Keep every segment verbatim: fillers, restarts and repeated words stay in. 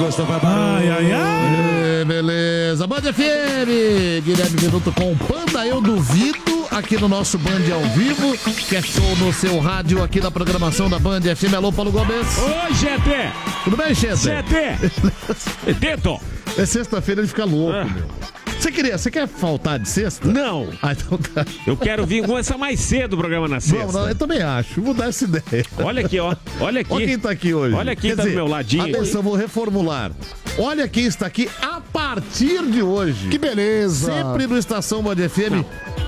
gosto, papai. Ai, ai, ai. É, beleza. Band F M, Guilherme Minuto com o Panda, eu duvido, aqui no nosso Band ao vivo, que é show no seu rádio, aqui na programação da Band F M. Alô, Paulo Gomes. Oi, G T. Tudo bem, Chete? G T. Tento. É sexta-feira, ele fica louco, Ah. meu. Você queria, você quer faltar de sexta? Não. Ah, então tá. Eu quero vir começar mais cedo o programa na sexta. Vamos, não, eu também acho. Vou dar essa ideia. Olha aqui, ó. Olha aqui. Olha quem tá aqui hoje. Olha quem Quer tá dizer, do meu ladinho. Atenção, vou reformular. Olha quem está aqui a partir de hoje. Que beleza. Sempre no Estação Band F M,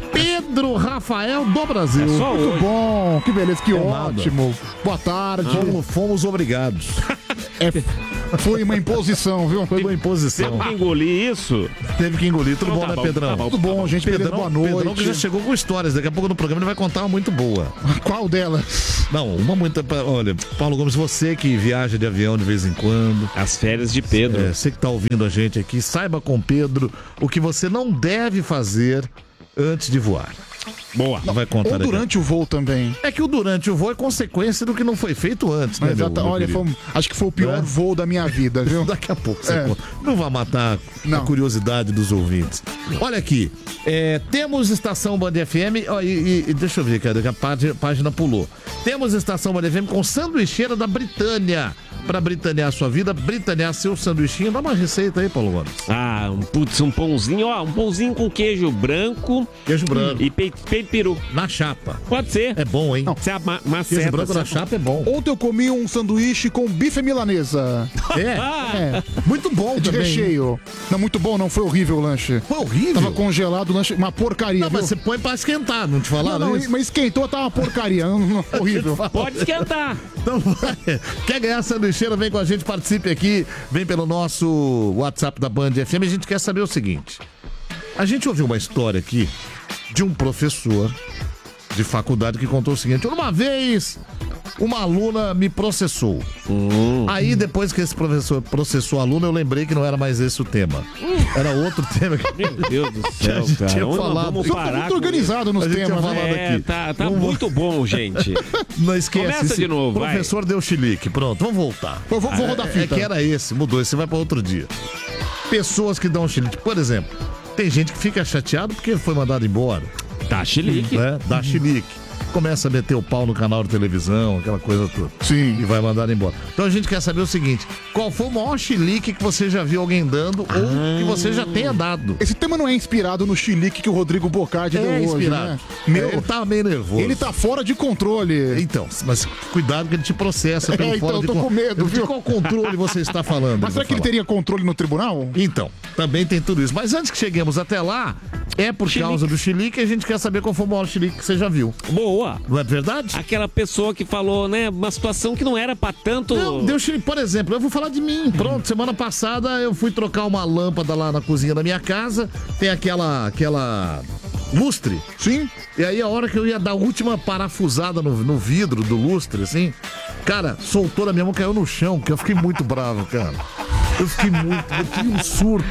Pedro Rafael do Brasil. É só Muito hoje. bom, que beleza, que É nada. ótimo. Boa tarde. Fomos, fomos obrigados. É, foi uma imposição, viu? Foi uma imposição. Temos que engolir isso. Teve que engolir. Tudo Então bom, tá né, bom, Pedrão? tá bom. Tudo bom, gente. Beleza, boa noite. Pedrão que já chegou com histórias. Daqui a pouco no programa ele vai contar uma muito boa. Qual delas? Não, uma muito... Olha, Paulo Gomes, você que viaja de avião de vez em quando... As férias de Pedro. É, você que tá ouvindo a gente aqui, saiba com Pedro o que você não deve fazer antes de voar. Boa. Não vai contar Ou daqui. durante o voo também. É que o durante o voo é consequência do que não foi feito antes, né, Mas meu, exata- meu olha, querido? foi, acho que foi o pior É. voo da minha vida, viu? Daqui a pouco você É. conta. Não vai matar a Não. curiosidade dos ouvintes. Olha aqui, é, temos Estação Band F M, ó, e, e- e deixa eu ver, cara, que a página, página pulou. Temos Estação Band F M com sanduicheira da Britânia. Pra britanear a sua vida, britanear seu sanduichinho. Dá uma receita aí, Paulo Gomes. Ah, um, putz, um pãozinho, ó, um pãozinho com queijo branco Queijo branco. e pe- peito peru. Na chapa. Pode ser. É bom, hein? Você ama- Queijo maceta. branco na você- chapa é bom. Ontem eu comi um sanduíche com bife milanesa. É, Ah, É, muito bom de também. recheio. Não, muito bom, não. Foi horrível o lanche. Foi horrível. Tava congelado o lanche, uma porcaria, Não, viu? mas você põe pra esquentar, não te falaram Não, não, isso? mas esquentou, tava uma porcaria. Não, não, horrível. pode esquentar. Então, vai. Quer ganhar sanduicheira? Vem com a gente, participe aqui. Vem pelo nosso WhatsApp da Band F M. A gente quer saber o seguinte. A gente ouviu uma história aqui de um professor de faculdade que contou o seguinte. Uma vez, uma aluna me processou. Aí, depois que esse professor processou a aluna, eu lembrei que não era mais esse o tema. Era outro tema. que- Meu Deus do a céu, gente cara. tinha Onde nós falado. vamos Eu Tô parar muito com organizado nos A gente tinha temas, falado né? É, aqui. tá, tá Vamos- muito bom, gente. Não esquece. Começa esse de novo, vai. professor deu chilique. Pronto, vamos voltar. Eu vou, vou rodar a É fita. que era esse, mudou. Esse vai para outro dia. Pessoas que dão chilique. Por exemplo, tem gente que fica chateado porque foi mandado embora, Tá chilique. né? Dá chilique. Começa a meter o pau no canal de televisão, aquela coisa toda. Sim. E vai mandar embora. Então a gente quer saber o seguinte: qual foi o maior chilique que você já viu alguém dando ou que você já tenha dado? Esse tema não é inspirado no chilique que o Rodrigo Bocardi deu É hoje, inspirado. né? Meu, Ele tá meio nervoso. ele tá fora de controle. Então, mas cuidado que ele te processa pelo É, então, fora eu de tô con- com medo, De viu? qual controle você está falando? Mas será eu que vou ele falar. teria controle no tribunal? Então, também tem tudo isso. Mas antes que cheguemos até lá, é por Chilique. causa do chilique que a gente quer saber qual foi o maior chilique que você já viu. Boa. Não é verdade? Aquela pessoa que falou, né, uma situação que não era pra tanto. Não, deu chilique. Por exemplo, eu vou falar de mim. Pronto, semana passada eu fui trocar uma lâmpada lá na cozinha da minha casa. Tem aquela, aquela lustre. Sim. E aí a hora que eu ia dar a última parafusada no, no vidro do lustre, assim, cara, soltou da minha mão, caiu no chão, porque eu fiquei muito bravo, cara. Eu fiquei muito, eu tive um surto.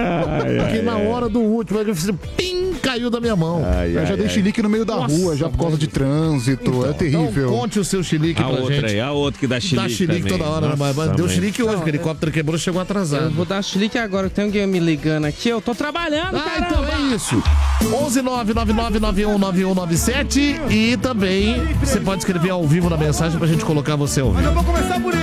Porque na hora do último, eu fiz pim, caiu da minha mão. eu já dei chilique no meio da Nossa, rua, já por causa mano. de trânsito. Então, é terrível. Então conte o seu chilique A pra outra gente. aí, a outra que dá chilique. Dá chilique também. toda hora, né? Mas, mas Nossa, deu mãe. chilique hoje, Não, porque o helicóptero quebrou, chegou Eu atrasado. vou dar chilique agora, tem alguém me ligando aqui, eu tô trabalhando, Ah, caramba! então é isso. onze nove nove nove nove um nove um nove sete e também você pode escrever ao vivo na mensagem pra gente colocar você ao vivo. Eu vou começar por